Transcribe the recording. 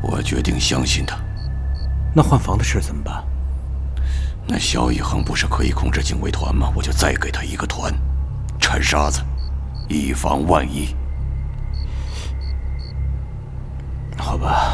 我决定相信他。 那换房的事怎么办？ 那萧一恒不是可以控制警卫团吗？我就再给他一个团，掺沙子，以防万一。 好吧。